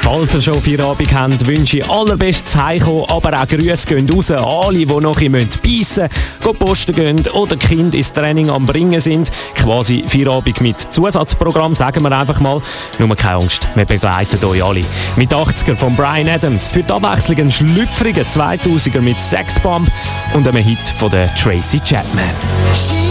Falls ihr schon Feierabend habt, wünsche ich allerbestes Heimkommen, aber auch Grüße gehen raus an alle, die noch ein bisschen beißen müssen, posten gehen oder Kind ins Training am Bringen sind. Quasi Feierabend mit Zusatzprogramm, sagen wir einfach mal. Nur keine Angst, wir begleiten euch alle. Mit 80er von Bryan Adams, für die Abwechslung ein schlüpfriger 2000er mit Sexbomb und einem Hit von der Tracy Chapman.